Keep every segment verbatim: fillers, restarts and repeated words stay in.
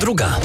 druga.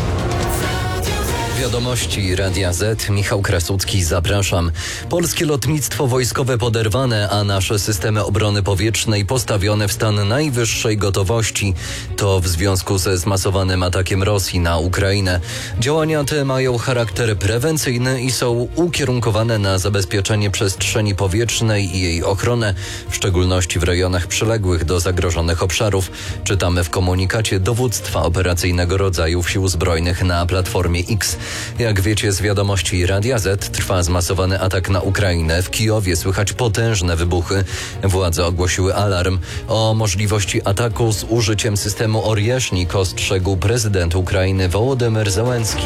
Wiadomości Radia Z. Michał Krasucki, zapraszam. Polskie lotnictwo wojskowe poderwane, a nasze systemy obrony powietrznej postawione w stan najwyższej gotowości. To w związku ze zmasowanym atakiem Rosji na Ukrainę. Działania te mają charakter prewencyjny i są ukierunkowane na zabezpieczenie przestrzeni powietrznej i jej ochronę, w szczególności w rejonach przyległych do zagrożonych obszarów. Czytamy w komunikacie Dowództwa Operacyjnego Rodzajów Sił Zbrojnych na Platformie X. Jak wiecie z wiadomości Radia Z, trwa zmasowany atak na Ukrainę. W Kijowie słychać potężne wybuchy. Władze ogłosiły alarm. O możliwości ataku z użyciem systemu Orieżnik ostrzegł prezydent Ukrainy Wołodymyr Zełenski.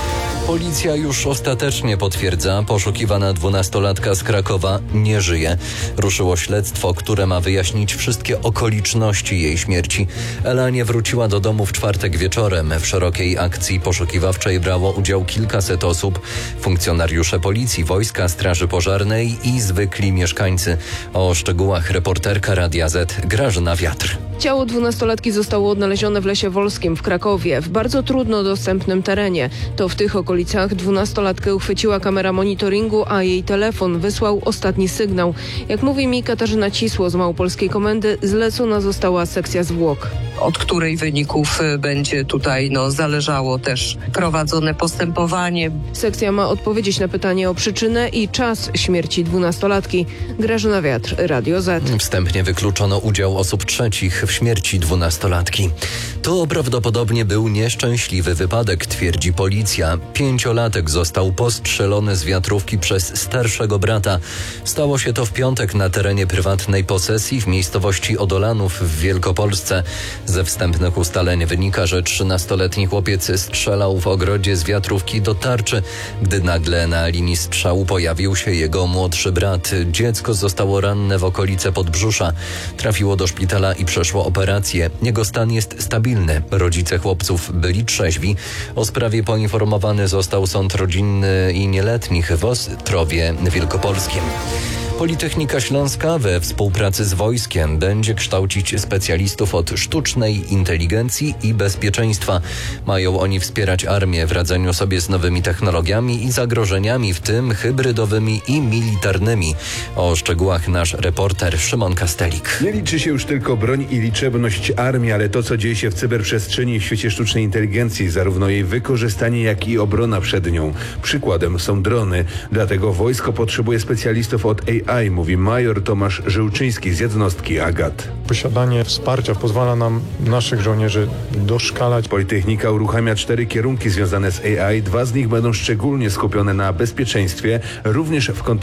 Policja już ostatecznie potwierdza, poszukiwana dwunastolatka z Krakowa nie żyje. Ruszyło śledztwo, które ma wyjaśnić wszystkie okoliczności jej śmierci. Ela nie wróciła do domu w czwartek wieczorem. W szerokiej akcji poszukiwawczej brało udział kilkaset osób, funkcjonariusze policji, wojska, straży pożarnej i zwykli mieszkańcy. O szczegółach reporterka Radia Z Grażyna Wiatr. Ciało dwunastolatki zostało odnalezione w Lesie Wolskim w Krakowie, w bardzo trudno dostępnym terenie. To w tych okolicach dwunastolatkę uchwyciła kamera monitoringu, a jej telefon wysłał ostatni sygnał. Jak mówi mi Katarzyna Cisło z Małopolskiej Komendy, zlecona została sekcja zwłok. Od której wyników będzie tutaj no, zależało też prowadzone postępowanie. Sekcja ma odpowiedzieć na pytanie o przyczynę i czas śmierci dwunastolatki. Grażyna Wiatr, Radio Z. Wstępnie wykluczono udział osób trzecich w śmierci dwunastolatki. To prawdopodobnie był nieszczęśliwy wypadek, twierdzi policja. Pięciolatek został postrzelony z wiatrówki przez starszego brata. Stało się to w piątek na terenie prywatnej posesji w miejscowości Odolanów w Wielkopolsce. Ze wstępnych ustaleń wynika, że trzynastoletni chłopiec strzelał w ogrodzie z wiatrówki do tarczy, gdy nagle na linii strzału pojawił się jego młodszy brat. Dziecko zostało ranne w okolice podbrzusza. Trafiło do szpitala i przeszło operację. Jego stan jest stabilny. Rodzice chłopców byli trzeźwi. O sprawie poinformowany został sąd rodzinny i nieletnich w Ostrowie Wielkopolskim. Politechnika Śląska we współpracy z wojskiem będzie kształcić specjalistów od sztucznej inteligencji i bezpieczeństwa. Mają oni wspierać armię w radzeniu sobie z nowymi technologiami i zagrożeniami, w tym hybrydowymi i militarnymi. O szczegółach nasz reporter Szymon Kastelik. Nie liczy się już tylko broń i liczebność armii, ale to, co dzieje się w cyberprzestrzeni i w świecie sztucznej inteligencji, zarówno jej wykorzystanie, jak i obrona przed nią. Przykładem są drony, dlatego wojsko potrzebuje specjalistów od A I, mówi major Tomasz Żyłczyński z jednostki Agat. Posiadanie wsparcia pozwala nam naszych żołnierzy doszkalać. Politechnika uruchamia cztery kierunki związane z A I. Dwa z nich będą szczególnie skupione na bezpieczeństwie, również w kontekście